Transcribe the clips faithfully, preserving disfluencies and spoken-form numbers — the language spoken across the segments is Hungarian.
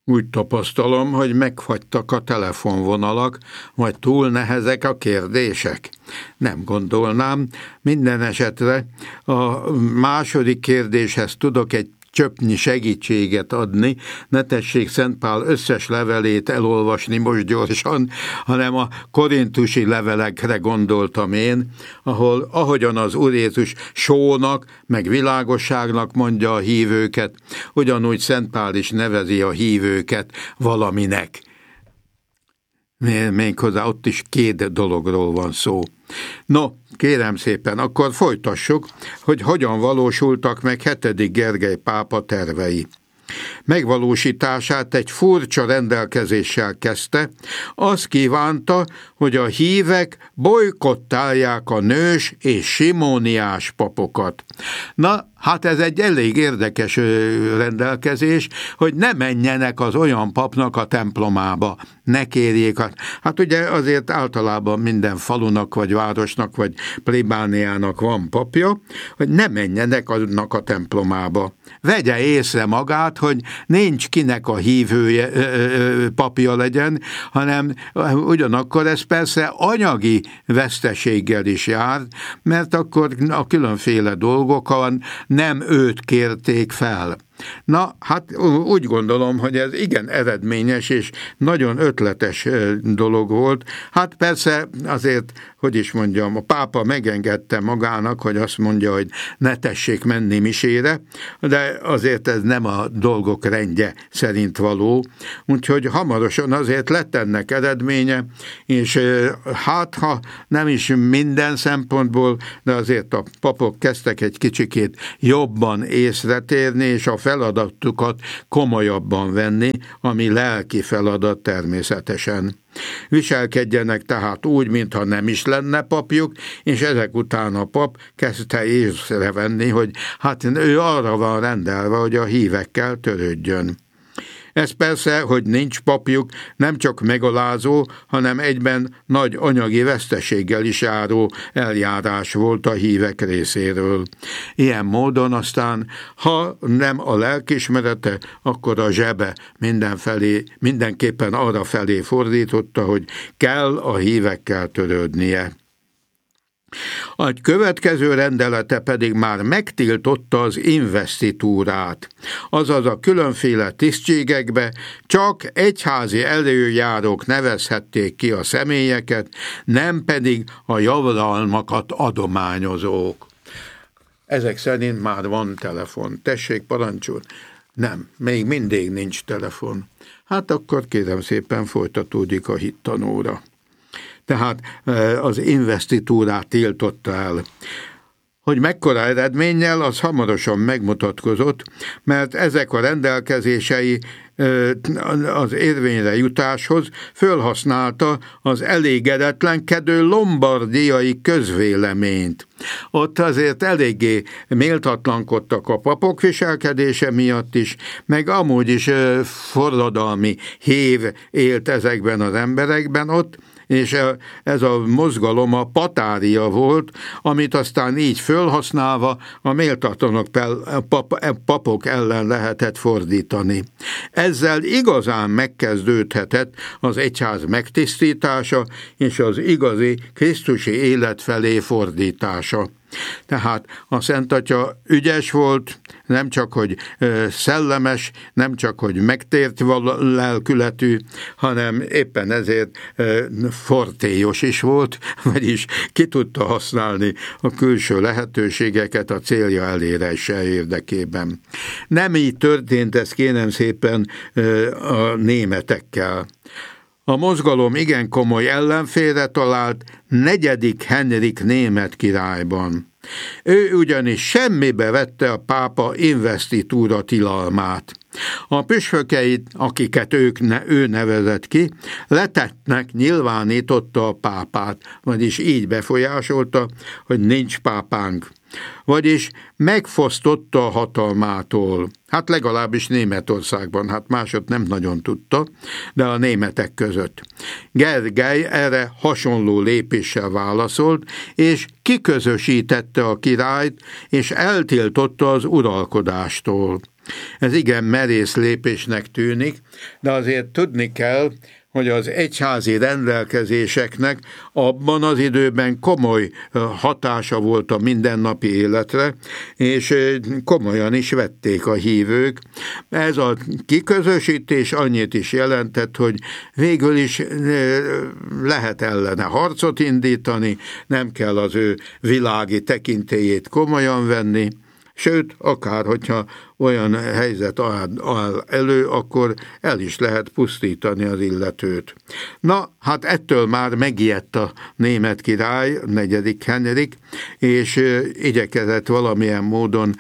Úgy tapasztalom, hogy megfagytak a telefonvonalak, vagy túl nehezek a kérdések. Nem gondolnám, minden esetre a második kérdéshez tudok egy csöpnyi segítséget adni, ne tessék Szent Pál összes levelét elolvasni most gyorsan, hanem a korintusi levelekre gondoltam én, ahol ahogyan az Úr Jézus sónak, meg világosságnak mondja a hívőket, ugyanúgy Szent Pál is nevezi a hívőket valaminek. Méghozzá ott is két dologról van szó. No, kérem szépen, akkor folytassuk, hogy hogyan valósultak meg hetedik Gergely pápa tervei. Megvalósítását egy furcsa rendelkezéssel kezdte, azt kívánta, hogy a hívek bojkottálják a nős és simóniás papokat. Na, hát ez egy elég érdekes rendelkezés, hogy ne menjenek az olyan papnak a templomába, ne kérjék. Hát ugye azért általában minden falunak, vagy városnak, vagy plébániának van papja, hogy ne menjenek annak a templomába. Vegye észre magát, hogy nincs kinek a hívője, papja legyen, hanem ugyanakkor ez persze anyagi veszteséggel is jár, mert akkor a különféle dolgokon nem őt kérték fel. Na, hát úgy gondolom, hogy ez igen eredményes és nagyon ötletes dolog volt. Hát persze azért, hogy is mondjam, a pápa megengedte magának, hogy azt mondja, hogy ne tessék menni misére, de azért ez nem a dolgok rendje szerint való. Úgyhogy hamarosan azért lett ennek eredménye, és hát ha nem is minden szempontból, de azért a papok kezdtek egy kicsikét jobban észretérni, és a feladatukat komolyabban venni, ami lelki feladat természetesen. Viselkedjenek tehát úgy, mintha nem is lenne papjuk, és ezek után a pap kezdte észrevenni, hogy hát ő arra van rendelve, hogy a hívekkel törődjön. Ez persze, hogy nincs papjuk, nem csak megalázó, hanem egyben nagy anyagi veszteséggel is járó eljárás volt a hívek részéről. Ilyen módon aztán, ha nem a lelkismerete, akkor a zsebe mindenfelé, mindenképpen arra felé fordította, hogy kell a hívekkel törődnie. A következő rendelete pedig már megtiltotta az investitúrát, azaz a különféle tisztségekbe csak egyházi előjárók nevezhették ki a személyeket, nem pedig a javadalmakat adományozók. Ezek szerint már van telefon. Tessék, parancsol. Nem, még mindig nincs telefon. Hát akkor kérem szépen folytatódik a hittanóra. Tehát az investitúrát tiltotta el. Hogy mekkora eredménnyel, az hamarosan megmutatkozott, mert ezek a rendelkezései az érvényre jutáshoz fölhasználta az elégedetlenkedő lombardiai közvéleményt. Ott azért eléggé méltatlankodtak a papok viselkedése miatt is, meg amúgy is forradalmi hév élt ezekben az emberekben ott, és ez a mozgalom a patária volt, amit aztán így fölhasználva a méltatlanok papok ellen lehetett fordítani. Ezzel igazán megkezdődhetett az egyház megtisztítása és az igazi krisztusi élet felé fordítása. Tehát a Szent Atya ügyes volt, nem csak, hogy szellemes, nem csak, hogy megtért lelkületű, hanem éppen ezért fortélyos is volt, vagyis ki tudta használni a külső lehetőségeket a célja elérése érdekében. Nem így történt ez, kérem szépen, a németekkel. A mozgalom igen komoly ellenfélre talált negyedik Henrik német királyban. Ő ugyanis semmibe vette a pápa investitúra tilalmát. A püspökeit, akiket ők ne, ő nevezett ki, letettnek nyilvánította a pápát, vagyis így befolyásolta, hogy nincs pápánk. Vagyis megfosztotta a hatalmától. Hát legalábbis Németországban, hát másod nem nagyon tudta, de a németek között. Gergely erre hasonló lépéssel válaszolt, és kiközösítette a királyt, és eltiltotta az uralkodástól. Ez igen merész lépésnek tűnik, de azért tudni kell, hogy az egyházi rendelkezéseknek abban az időben komoly hatása volt a mindennapi életre, és komolyan is vették a hívők. Ez a kiközösítés annyit is jelentett, hogy végül is lehet ellene harcot indítani, nem kell az ő világi tekintélyét komolyan venni, sőt, akár hogyha olyan helyzet áll elő, akkor el is lehet pusztítani az illetőt. Na, hát ettől már megijedt a német király, negyedik Henrik, és igyekezett valamilyen módon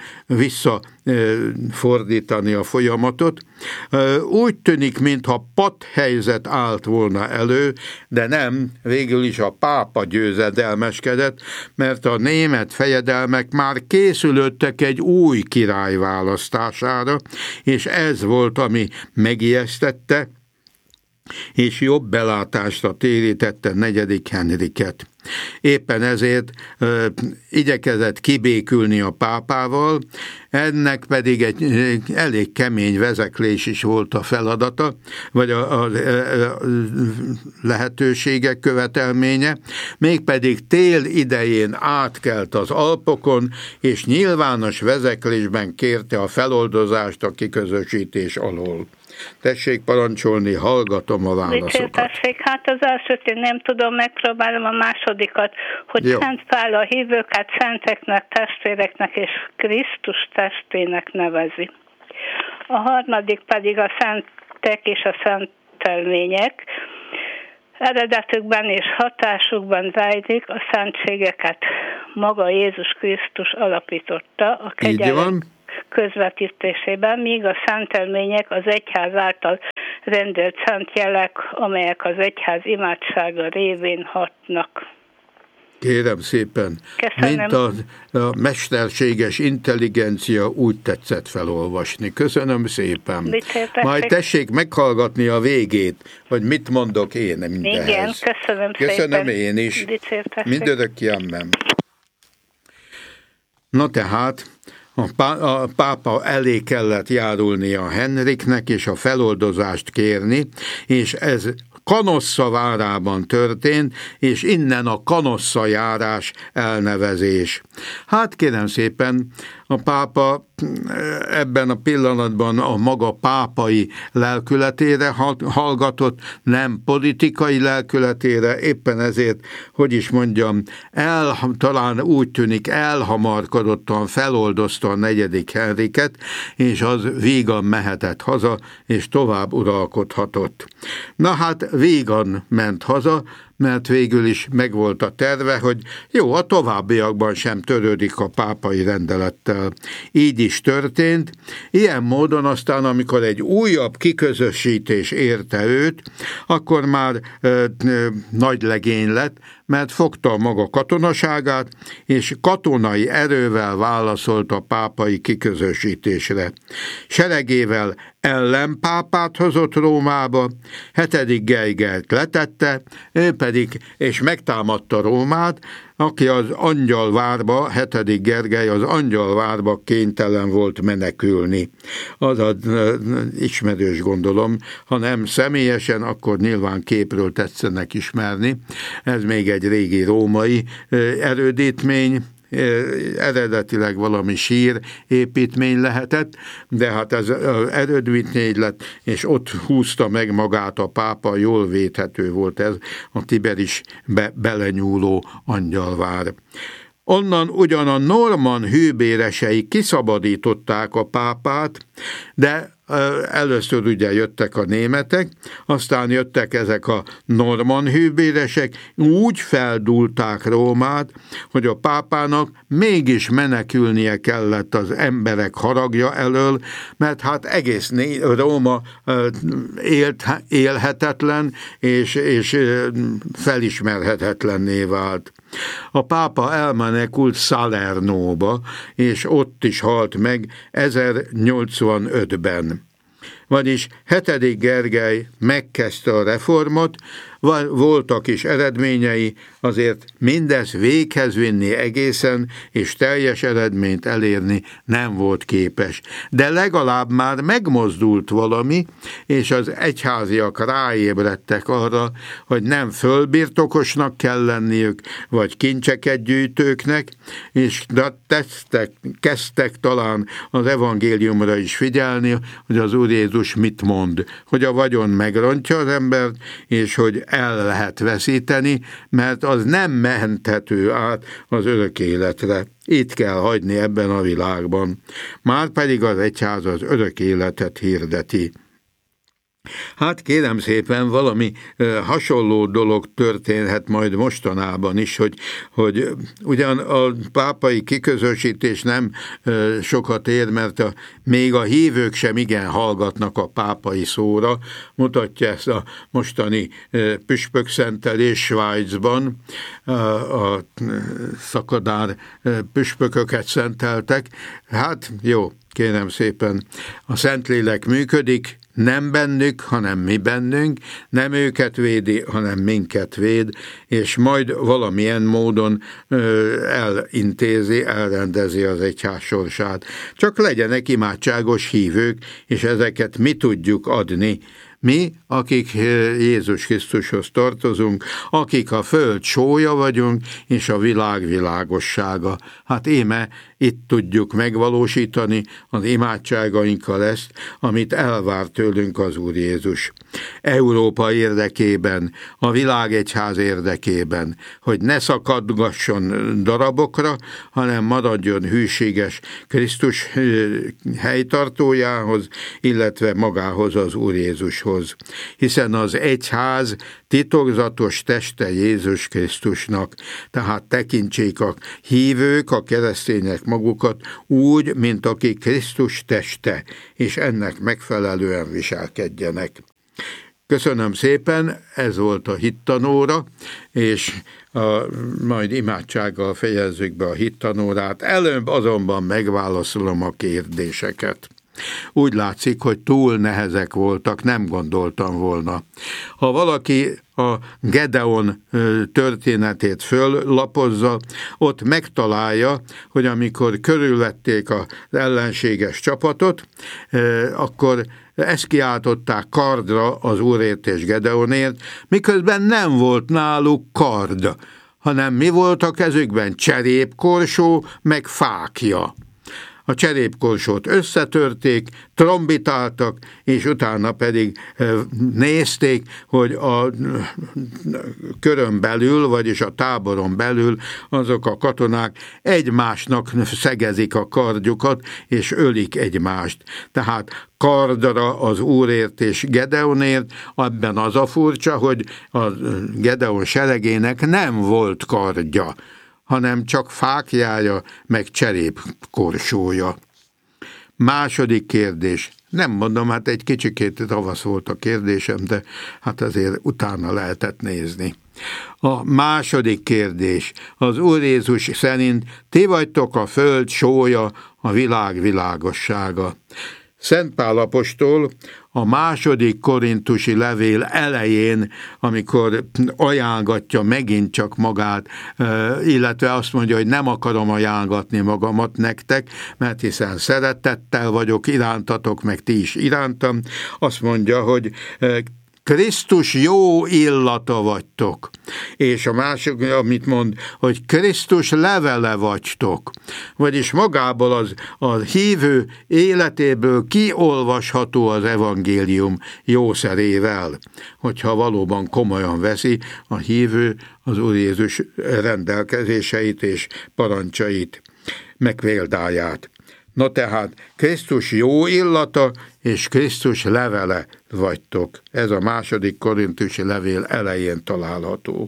visszafordítani a folyamatot. Úgy tűnik, mintha patthelyzet állt volna elő, de nem, végül is a pápa győzedelmeskedett, mert a német fejedelmek már készülődtek egy új király választására, és ez volt, ami megijesztette, és jobb belátásra térítette negyedik Henriket. Éppen ezért ö, igyekezett kibékülni a pápával, ennek pedig egy elég kemény vezeklés is volt a feladata, vagy a, a, a lehetőségek követelménye, mégpedig tél idején átkelt az Alpokon, és nyilvános vezeklésben kérte a feloldozást a kiközösítés alól. Tessék parancsolni, hallgatom a válaszokat. Tessék, hát az elsőt én nem tudom, megpróbálom a másodikat, hogy Jó. Szent Pál a hívőket szenteknek, testvéreknek és Krisztus testének nevezi. A harmadik pedig a szentek és a szentelmények eredetükben és hatásukban rejlik, a szentségeket maga Jézus Krisztus alapította a kegyelem közvetítésében, míg a szentelmények az egyház által rendelt szentjelek, amelyek az egyház imádsága révén hatnak. Kérem szépen, Köszönöm. Mint a, a mesterséges intelligencia, úgy tetszett felolvasni. Köszönöm szépen. Majd tessék meghallgatni a végét, hogy mit mondok én mindehez. Igen, köszönöm, köszönöm szépen. én is. Mindörökké amen. Na tehát, A, pá, a pápa elé kellett járulnia Henriknek, és a feloldozást kérni, és ez Kanossa várában történt, és innen a Kanossa járás elnevezés. Hát kérem szépen, a pápa ebben a pillanatban a maga pápai lelkületére hallgatott, nem politikai lelkületére, éppen ezért, hogy is mondjam, el, talán úgy tűnik elhamarkodottan feloldozta a negyedik Henriket, és az vígan mehetett haza, és tovább uralkodhatott. Na hát vígan ment haza, mert végül is megvolt a terve, hogy jó, a továbbiakban sem törődik a pápai rendelettel. Így is történt. Ilyen módon aztán, amikor egy újabb kiközösítés érte őt, akkor már ö, ö, nagy legény lett, mert fogta a maga katonaságát, és katonai erővel válaszolt a pápai kiközösítésre. Seregével ellenpápát hozott Rómába, hetedik Gergelyt letette, ő pedig, és megtámadta Rómát, aki az Angyalvárba, hetedik Gergely az Angyalvárba kénytelen volt menekülni. Az az ismerős, gondolom, ha nem személyesen, akkor nyilván képről tetszenek ismerni. Ez még egy régi római erődítmény, eredetileg valami sír építmény lehetett, de hát ez erődítmény lett, és ott húzta meg magát a pápa, jól védhető volt ez a Tiberis be, belenyúló Angyalvár. Onnan ugyan a normann hőbéresei kiszabadították a pápát, de először ugye jöttek a németek, aztán jöttek ezek a normann hőbéresek, úgy feldúlták Rómát, hogy a pápának mégis menekülnie kellett az emberek haragja elől, mert hát egész Róma élt, élhetetlen és, és felismerhetetlenné vált. A pápa elmenekült Salernóba, és ott is halt meg ezernyolcvanötben. Vagyis hetedik Gergely megkezdte a reformot, voltak is eredményei, azért mindez véghez vinni egészen, és teljes eredményt elérni nem volt képes. De legalább már megmozdult valami, és az egyháziak ráébredtek arra, hogy nem fölbirtokosnak kell lenniük, vagy kincseket gyűjtőknek, és tettek, kezdtek talán az evangéliumra is figyelni, hogy az Úr Jézus mit mond, hogy a vagyon megrontja az embert, és hogy el lehet veszíteni, mert az nem menthető át az örök életre. Itt kell hagyni ebben a világban. Márpedig az egyház az örök életet hirdeti. Hát kérem szépen, valami uh, hasonló dolog történhet majd mostanában is, hogy, hogy ugyan a pápai kiközösítés nem uh, sokat ér, mert a, még a hívők sem igen hallgatnak a pápai szóra, mutatja ezt a mostani uh, püspökszentelés Svájcban, uh, a uh, szakadár uh, püspököket szenteltek. Hát jó, kérem szépen, a Szentlélek működik, nem bennük, hanem mi bennünk, nem őket védi, hanem minket véd, és majd valamilyen módon ö, elintézi, elrendezi az egyház sorsát. Csak legyenek imádságos hívők, és ezeket mi tudjuk adni. Mi, akik Jézus Krisztushoz tartozunk, akik a föld sója vagyunk, és a világ világossága. Hát íme itt tudjuk megvalósítani az imádságainkkal ezt, amit elvár tőlünk az Úr Jézus. Európa érdekében, a világegyház érdekében, hogy ne szakadgasson darabokra, hanem maradjon hűséges Krisztus helytartójához, illetve magához, az Úr Jézushoz. Hiszen az egyház titokzatos teste Jézus Krisztusnak, tehát tekintsék a hívők, a keresztények magukat úgy, mint akik Krisztus teste, és ennek megfelelően viselkedjenek. Köszönöm szépen, ez volt a hittanóra, és a, majd imádsággal fejezzük be a hittanórát, előbb azonban megválaszolom a kérdéseket. Úgy látszik, hogy túl nehezek voltak, nem gondoltam volna. Ha valaki a Gedeon történetét föllapozza, ott megtalálja, hogy amikor körülvették az ellenséges csapatot, akkor ezt kiáltották kardra az Úrért és Gedeonért, miközben nem volt náluk kard, hanem mi volt a kezükben? Cserépkorsó, meg fákja. A cserépkorsót összetörték, trombitáltak, és utána pedig nézték, hogy a körön belül, vagyis a táboron belül azok a katonák egymásnak szegezik a kardjukat, és ölik egymást. Tehát kardra az Úrért és Gedeonért, abban az a furcsa, hogy a Gedeon seregének nem volt kardja, hanem csak fákjája, meg cserépkorsója. Második kérdés. Nem mondom, hát egy kicsikét ravasz volt a kérdésem, de hát azért utána lehetett nézni. A második kérdés. Az Úr Jézus szerint ti vagytok a föld sója, a világ világossága. Szent Pál apostol a második korintusi levél elején, amikor ajánlgatja megint csak magát, illetve azt mondja, hogy nem akarom ajánlgatni magamat nektek, mert hiszen szeretettel vagyok irántatok, meg ti is irántam, azt mondja, hogy Krisztus jó illata vagytok. És a másik, amit mond, hogy Krisztus levele vagytok. Vagyis magából az a hívő életéből kiolvasható az evangélium jószerével, hogyha valóban komolyan veszi a hívő az Úr Jézus rendelkezéseit és parancsait, meg példáját. No tehát Krisztus jó illata és Krisztus levele vagytok. Ez a második korintusi levél elején található.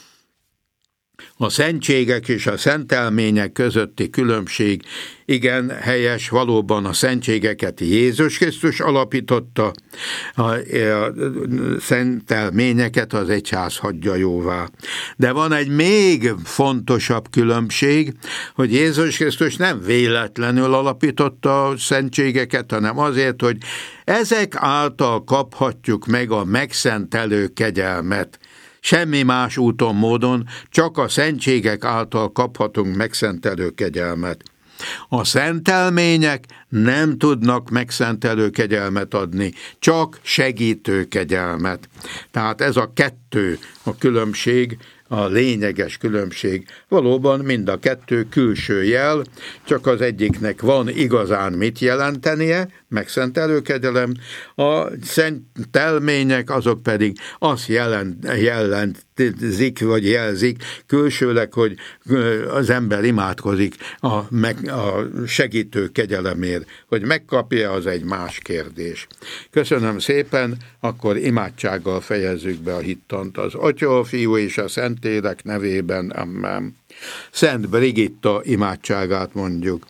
A szentségek és a szentelmények közötti különbség igen helyes, valóban a szentségeket Jézus Krisztus alapította, a, a szentelményeket az egyház hagyja jóvá. De van egy még fontosabb különbség, hogy Jézus Krisztus nem véletlenül alapította a szentségeket, hanem azért, hogy ezek által kaphatjuk meg a megszentelő kegyelmet. Semmi más úton, módon, csak a szentségek által kaphatunk megszentelő kegyelmet. A szentelmények nem tudnak megszentelő kegyelmet adni, csak segítő kegyelmet. Tehát ez a kettő a különbség, a lényeges különbség. Valóban mind a kettő külső jel, csak az egyiknek van igazán mit jelentenie, megszentelő kegyelem, a szentelmények azok pedig azt jelent, jelentik, vagy jelzik külsőleg, hogy az ember imádkozik a, meg, a segítő kegyelemért. Hogy megkapja, az egy más kérdés. Köszönöm szépen, akkor imádsággal fejezzük be a hittant. Az Atya, a Fiú és a Szentlélek nevében, amen. Szent Brigitta imádságát mondjuk.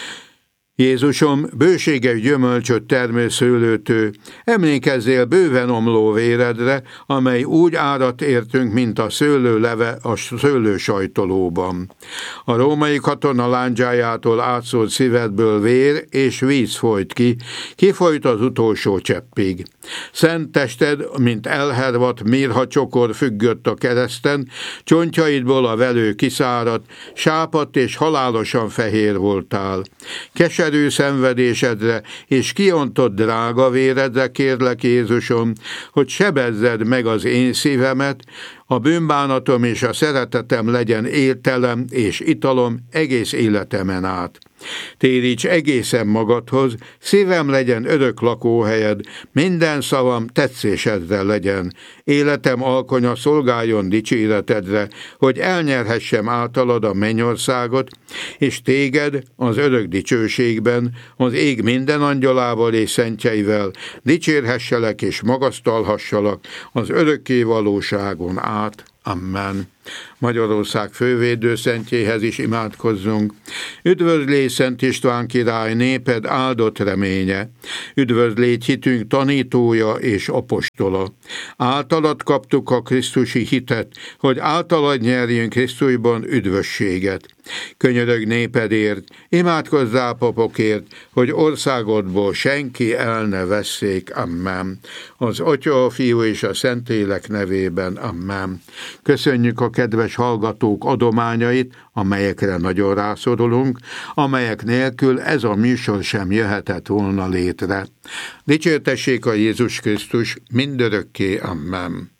Jézusom, bőséges gyümölcsöt termő szőlőtő, emlékezzél bőven omló véredre, amely úgy árat értünk, mint a szőlőleve a szőlősajtolóban. A római katona lándzsájától átszólt szívedből vér és víz folyt ki, kifolyt az utolsó cseppig. Szent tested, mint elhervadt mirha csokor függött a kereszten, csontjaidból a velő kiszáradt, sápadt és halálosan fehér voltál. Keserű szenvedésedre és kiontott drága véredre kérlek, Jézusom, hogy sebezzed meg az én szívemet, a bűnbánatom és a szeretetem legyen ételem és italom egész életemen át. Téríts egészen magadhoz, szívem legyen örök lakóhelyed, minden szavam tetszésedre legyen, életem alkonya szolgáljon dicséretedre, hogy elnyerhessem általad a mennyországot, és téged az örök dicsőségben, az ég minden angyalával és szentjeivel dicsérhesselek és magasztalhassalak az örökké valóságon át. Amen. Magyarország fővédőszentjéhez is imádkozzunk. Üdvözlégy Szent István király, néped áldott reménye. Üdvözlégy hitünk tanítója és apostola. Általad kaptuk a krisztusi hitet, hogy általad nyerjünk Krisztusban üdvösséget. Könyörög népedért, imádkozzál papokért, hogy országodból senki el ne vesszék. Amen. Az Atya, a Fiú és a Szentlélek nevében. Amen. Köszönjük a kedves hallgatók adományait, amelyekre nagyon rászorulunk, amelyek nélkül ez a műsor sem jöhetett volna létre. Dicsértessék a Jézus Krisztus mindörökké. Amen.